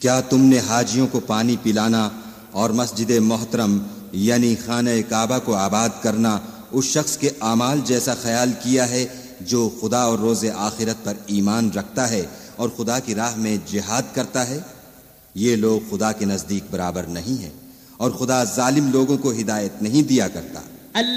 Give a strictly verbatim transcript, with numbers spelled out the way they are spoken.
क्या तुमने हाजियों को पानी पिलाना और मस्जिद मोहतरम यानी खाने काबा को आबाद करना उस शख्स के आमाल जैसा ख्याल किया है जो खुदा और रोज़े आखिरत पर ईमान रखता है और खुदा की राह में जिहाद करता है? ये लोग खुदा के नज़दीक बराबर नहीं है और खुदा जालिम लोगों को हिदायत नहीं दिया करता।